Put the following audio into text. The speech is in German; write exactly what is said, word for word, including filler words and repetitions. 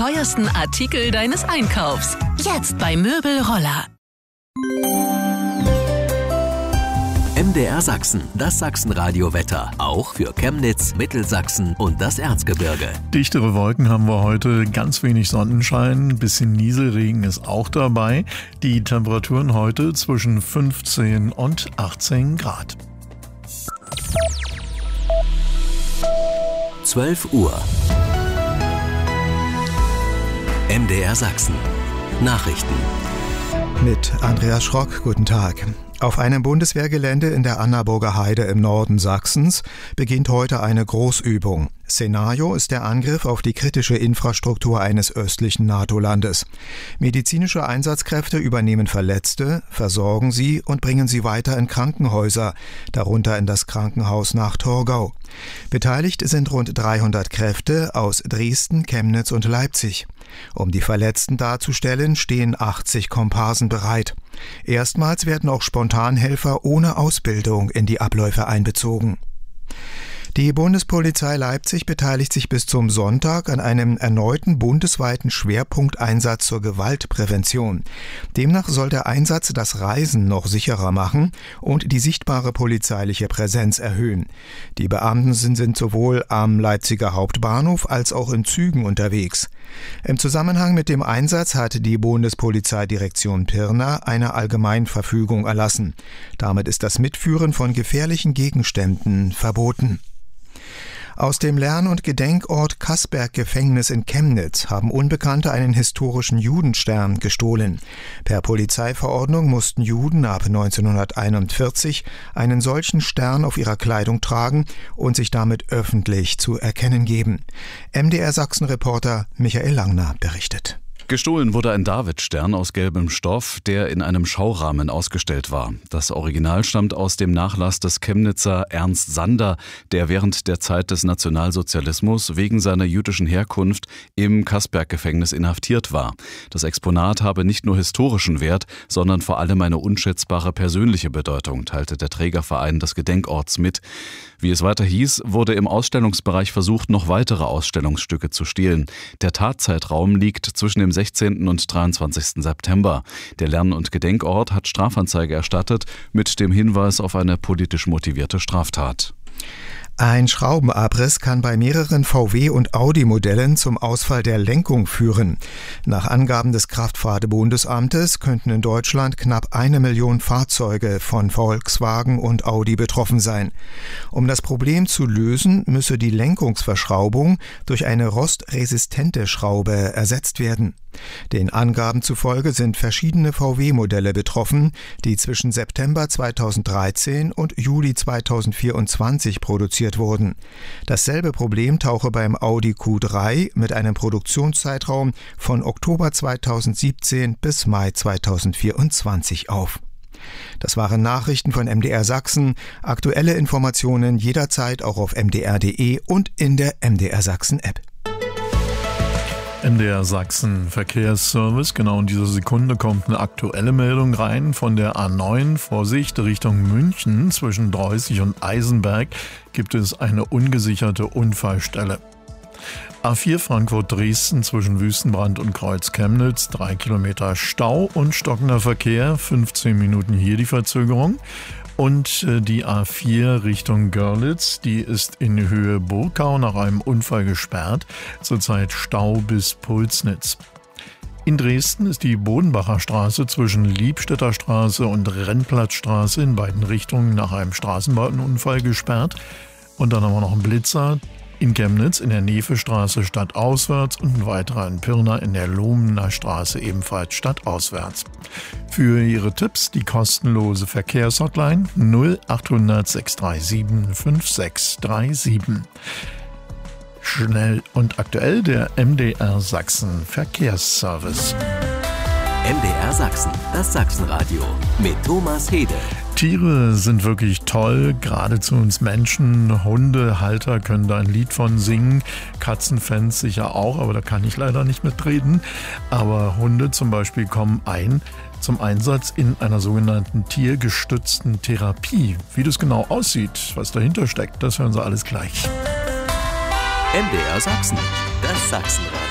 teuersten Artikel deines Einkaufs. Jetzt bei Möbel Roller. M D R Sachsen, das Sachsenradio-Wetter. Auch für Chemnitz, Mittelsachsen und das Erzgebirge. Dichtere Wolken haben wir heute, ganz wenig Sonnenschein, ein bisschen Nieselregen ist auch dabei. Die Temperaturen heute zwischen fünfzehn und achtzehn Grad. zwölf Uhr. M D R Sachsen. Nachrichten. Mit Andreas Schrock, guten Tag. Auf einem Bundeswehrgelände in der Annaburger Heide im Norden Sachsens beginnt heute eine Großübung. Szenario ist der Angriff auf die kritische Infrastruktur eines östlichen NATO-Landes. Medizinische Einsatzkräfte übernehmen Verletzte, versorgen sie und bringen sie weiter in Krankenhäuser, darunter in das Krankenhaus nach Torgau. Beteiligt sind rund dreihundert Kräfte aus Dresden, Chemnitz und Leipzig. Um die Verletzten darzustellen, stehen achtzig Komparsen bereit. Erstmals werden auch Spontanhelfer ohne Ausbildung in die Abläufe einbezogen. Die Bundespolizei Leipzig beteiligt sich bis zum Sonntag an einem erneuten bundesweiten Schwerpunkteinsatz zur Gewaltprävention. Demnach soll der Einsatz das Reisen noch sicherer machen und die sichtbare polizeiliche Präsenz erhöhen. Die Beamten sind sowohl am Leipziger Hauptbahnhof als auch in Zügen unterwegs. Im Zusammenhang mit dem Einsatz hat die Bundespolizeidirektion Pirna eine Allgemeinverfügung erlassen. Damit ist das Mitführen von gefährlichen Gegenständen verboten. Aus dem Lern- und Gedenkort Kaßberg-Gefängnis in Chemnitz haben Unbekannte einen historischen Judenstern gestohlen. Per Polizeiverordnung mussten Juden ab neunzehnhunderteinundvierzig einen solchen Stern auf ihrer Kleidung tragen und sich damit öffentlich zu erkennen geben. M D R Sachsen-Reporter Michael Langner berichtet. Gestohlen wurde ein Davidstern aus gelbem Stoff, der in einem Schaurahmen ausgestellt war. Das Original stammt aus dem Nachlass des Chemnitzer Ernst Sander, der während der Zeit des Nationalsozialismus wegen seiner jüdischen Herkunft im Kaßberg-Gefängnis inhaftiert war. Das Exponat habe nicht nur historischen Wert, sondern vor allem eine unschätzbare persönliche Bedeutung, teilte der Trägerverein des Gedenkorts mit. Wie es weiter hieß, wurde im Ausstellungsbereich versucht, noch weitere Ausstellungsstücke zu stehlen. Der Tatzeitraum liegt zwischen dem sechzehnten und dreiundzwanzigsten September. Der Lern- und Gedenkort hat Strafanzeige erstattet mit dem Hinweis auf eine politisch motivierte Straftat. Ein Schraubenabriss kann bei mehreren V W- und Audi-Modellen zum Ausfall der Lenkung führen. Nach Angaben des Kraftfahrt-Bundesamtes könnten in Deutschland knapp eine Million Fahrzeuge von Volkswagen und Audi betroffen sein. Um das Problem zu lösen, müsse die Lenkungsverschraubung durch eine rostresistente Schraube ersetzt werden. Den Angaben zufolge sind verschiedene V W-Modelle betroffen, die zwischen September zweitausenddreizehn und Juli zweitausendvierundzwanzig produziert wurden. Dasselbe Problem tauche beim Audi Q drei mit einem Produktionszeitraum von Oktober zweitausendsiebzehn bis Mai zweitausendvierundzwanzig auf. Das waren Nachrichten von M D R Sachsen. Aktuelle Informationen jederzeit auch auf m d r punkt d e und in der M D R Sachsen App. M D R Sachsen Verkehrsservice. Genau in dieser Sekunde kommt eine aktuelle Meldung rein von der A neun. Vorsicht, Richtung München zwischen Dreußig und Eisenberg gibt es eine ungesicherte Unfallstelle. A vier Frankfurt-Dresden zwischen Wüstenbrand und Kreuz-Chemnitz, drei Kilometer Stau und stockender Verkehr, fünfzehn Minuten hier die Verzögerung. Und die A vier Richtung Görlitz, die ist in Höhe Burkau nach einem Unfall gesperrt, zurzeit Stau bis Pulsnitz. In Dresden ist die Bodenbacher Straße zwischen Liebstädter Straße und Rennplatzstraße in beiden Richtungen nach einem Straßenbahnunfall gesperrt. Und dann haben wir noch einen Blitzer in Chemnitz in der Nevestraße stadtauswärts und ein weiterer in Pirna in der Lohmener Straße ebenfalls stadtauswärts. Für Ihre Tipps die kostenlose Verkehrshotline null achthundert sechs drei sieben fünf sechs drei sieben. Schnell und aktuell der M D R Sachsen Verkehrsservice. M D R Sachsen, das Sachsenradio mit Thomas Hede. Tiere sind wirklich toll, gerade zu uns Menschen. Hundehalter können da ein Lied von singen, Katzenfans sicher auch, aber da kann ich leider nicht mitreden. Aber Hunde zum Beispiel kommen ein zum Einsatz in einer sogenannten tiergestützten Therapie. Wie das genau aussieht, was dahinter steckt, das hören Sie alles gleich. M D R Sachsen, das Sachsenradio.